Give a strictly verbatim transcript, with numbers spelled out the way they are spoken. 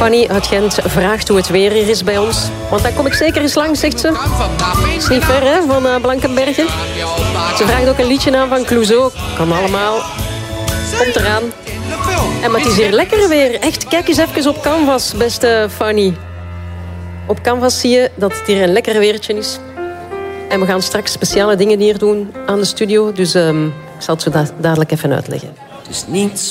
Fanny uit Gent vraagt hoe het weer hier is bij ons. Want dan kom ik zeker eens lang, zegt ze. Het is niet ver, hè, van uh, Blankenbergen. Ze vraagt ook een liedje aan van Clouseau. Kan allemaal. Komt eraan. En maar het is hier lekker weer. Echt, kijk eens even op Canvas, beste Fanny. Op Canvas zie je dat het hier een lekker weertje is. En we gaan straks speciale dingen hier doen aan de studio. Dus um, ik zal het zo da- dadelijk even uitleggen. Het is niet zo